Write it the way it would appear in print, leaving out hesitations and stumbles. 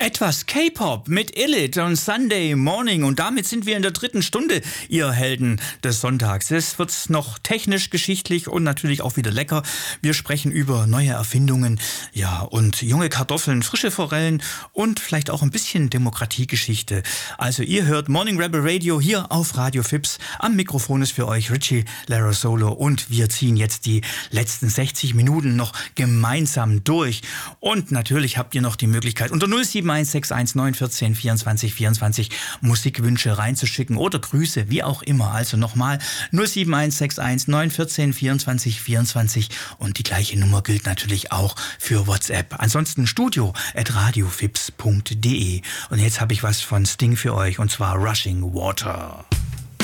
Etwas K-Pop mit Illit und Sunday Morning und damit sind wir in der 3. Stunde, ihr Helden des Sonntags. Es wird noch technisch, geschichtlich und natürlich auch wieder lecker. Wir sprechen über neue Erfindungen, ja, und junge Kartoffeln, frische Forellen und vielleicht auch ein bisschen Demokratiegeschichte. Also ihr hört Morning Rebel Radio hier auf Radio Fips. Am Mikrofon ist für euch Richie Larosolo und wir ziehen jetzt die letzten 60 Minuten noch gemeinsam durch. Und natürlich habt ihr noch die Möglichkeit unter 07161 14 24 24 Musikwünsche reinzuschicken oder Grüße, wie auch immer. Also nochmal 07161 14 24 24 und die gleiche Nummer gilt natürlich auch für WhatsApp. Ansonsten studio@radiofips.de. Und jetzt habe ich was von Sting für euch und zwar Rushing Water.